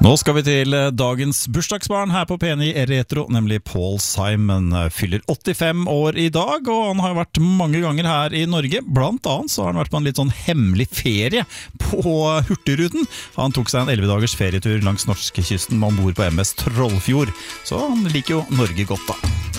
Nå skal vi til dagens bursdagsbarn her på P9 Retro, nemlig Paul Simon. Fyller 85 år i dag, og han har vært mange ganger her i Norge. Blant annet så har han vært på en litt sånn hemmelig ferie på Hurtigruten. Han tok seg en 11-dagers ferietur langs norskekysten med ombord på MS Trollfjord, så han liker jo Norge godt da.